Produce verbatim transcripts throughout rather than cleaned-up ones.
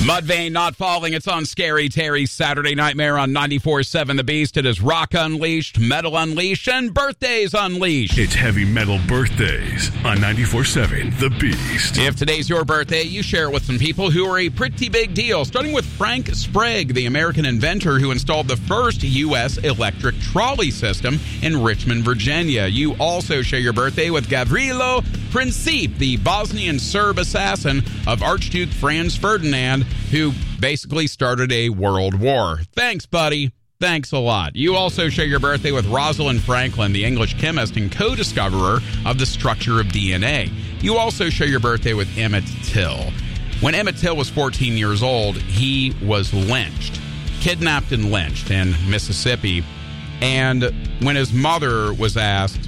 Mudvayne Not Falling. It's on Scary Terry's Saturday Nightmare on ninety-four point seven The Beast. It is Rock Unleashed, Metal Unleashed, and Birthdays Unleashed. It's Heavy Metal Birthdays on ninety-four point seven The Beast. If today's your birthday, you share it with some people who are a pretty big deal, starting with Frank Sprague, the American inventor who installed the first U S electric trolley system in Richmond, Virginia. You also share your birthday with Gavrilo Princip, the Bosnian Serb assassin of Archduke Franz Ferdinand, who basically started a world war. Thanks, buddy. Thanks a lot. You also share your birthday with Rosalind Franklin, the English chemist and co-discoverer of the structure of D N A. You also share your birthday with Emmett Till. When Emmett Till was fourteen years old, he was lynched, kidnapped and lynched in Mississippi. And when his mother was asked,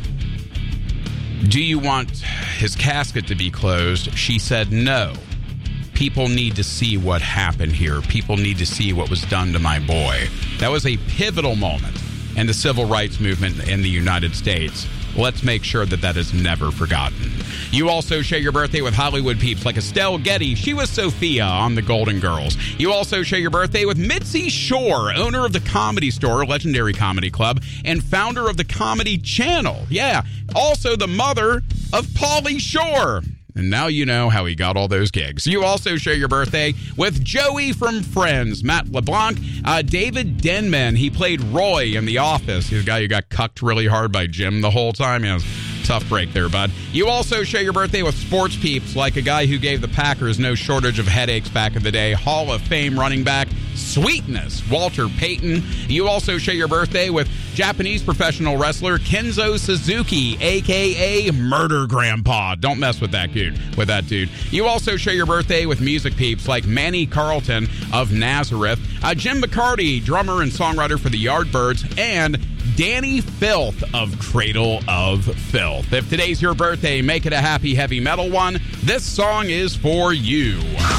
do you want his casket to be closed? She said no. People need to see what happened here. People need to see what was done to my boy. That was a pivotal moment in the civil rights movement in the United States. Let's make sure that that is never forgotten. You also share your birthday with Hollywood peeps like Estelle Getty. She was Sophia on The Golden Girls. You also share your birthday with Mitzi Shore, owner of the Comedy Store, Legendary Comedy Club, and founder of the Comedy Channel. Yeah, also the mother of Pauly Shore. And now you know how he got all those gigs. You also share your birthday with Joey from Friends, Matt LeBlanc, uh, David Denman. He played Roy in The Office. He's the guy who got cucked really hard by Jim the whole time. Yeah, it was a tough break there, bud. You also share your birthday with sports peeps like a guy who gave the Packers no shortage of headaches back in the day, Hall of Fame running back Sweetness, Walter Payton. You also share your birthday with Japanese professional wrestler Kenzo Suzuki, a k a. Murder Grandpa. Don't mess with that dude. With that dude. You also share your birthday with music peeps like Manny Carlton of Nazareth, uh, Jim McCarty, drummer and songwriter for the Yardbirds, and Danny Filth of Cradle of Filth. If today's your birthday, make it a happy heavy metal one. This song is for you.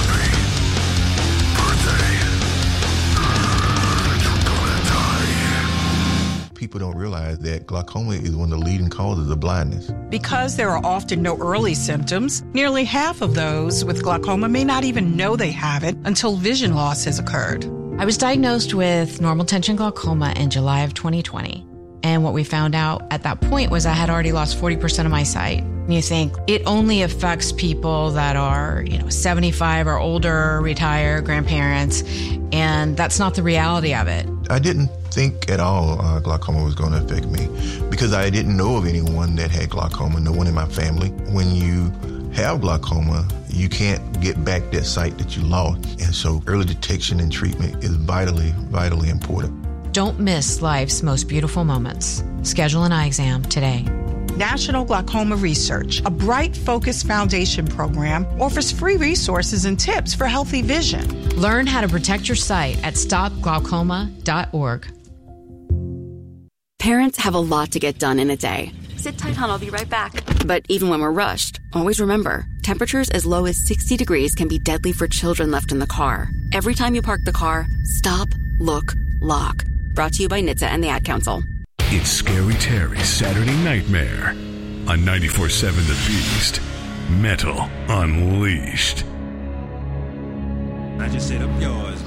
People don't realize that glaucoma is one of the leading causes of blindness. Because there are often no early symptoms, nearly half of those with glaucoma may not even know they have it until vision loss has occurred. I was diagnosed with normal tension glaucoma in July of twenty twenty. And what we found out at that point was I had already lost forty percent of my sight. And you think it only affects people that are, you know, seventy-five or older, retired, grandparents, and that's not the reality of it. I didn't think at all uh, glaucoma was going to affect me because I didn't know of anyone that had glaucoma, no one in my family. When you have glaucoma, you can't get back that sight that you lost. And so early detection and treatment is vitally, vitally important. Don't miss life's most beautiful moments. Schedule an eye exam today. National Glaucoma Research, a Bright Focus Foundation program, offers free resources and tips for healthy vision. Learn how to protect your sight at stop glaucoma dot org. Parents have a lot to get done in a day. Sit tight, hon. I'll be right back. But even when we're rushed, always remember, temperatures as low as sixty degrees can be deadly for children left in the car. Every time you park the car, stop, look, lock. Brought to you by N H T S A and the Ad Council. It's Scary Terry's Saturday Nightmare on ninety-four point seven The Beast. Metal Unleashed. I just set up yours.